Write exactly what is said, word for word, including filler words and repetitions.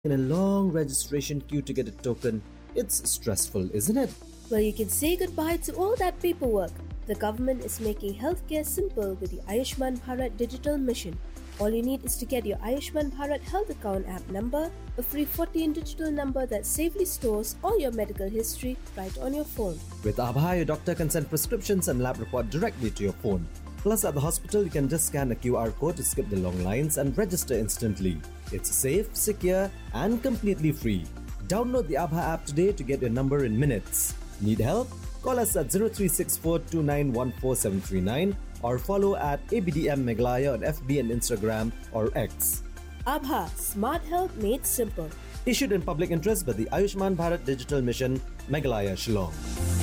in a long registration queue to get a token. It's stressful, isn't it? Well, you can say goodbye to all that paperwork. The government is making healthcare simple with the Ayushman Bharat Digital Mission. All you need is to get your Ayushman Bharat Health Account app number, a free fourteen digital number that safely stores all your medical history right on your phone. With Aabha, your doctor can send prescriptions and lab report directly to your phone. Plus, at the hospital, you can just scan a Q R code to skip the long lines and register instantly. It's safe, secure, and completely free. Download the Aabha app today to get your number in minutes. Need help? Call us at zero three six four two nine one four seven three nine or follow at A B D M Meghalaya on F B and Instagram or X. Aabha, smart health made simple. Issued in public interest by the Ayushman Bharat Digital Mission, Meghalaya, Shillong.